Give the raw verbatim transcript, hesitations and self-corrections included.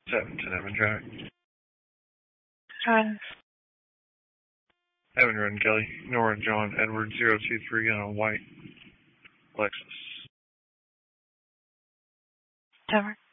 seven ten Evan Drive. Hi. Evan Run Kelly, Nora John Edward zero two three on a white Lexus. Tower.